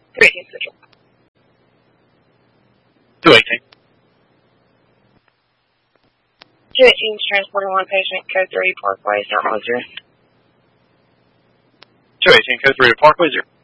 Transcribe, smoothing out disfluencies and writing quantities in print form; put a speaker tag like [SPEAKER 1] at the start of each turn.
[SPEAKER 1] 218 Central.
[SPEAKER 2] 218.
[SPEAKER 1] 218 is transporting one patient, code 3, Parkway, South Missouri.
[SPEAKER 2] 218, code 3 to Parkway, 0.